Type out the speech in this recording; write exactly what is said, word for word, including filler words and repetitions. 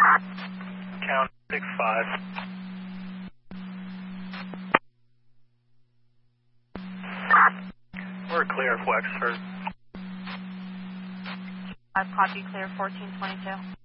Count six five. We're clear, Wexford. I've copy clear fourteen twenty-two.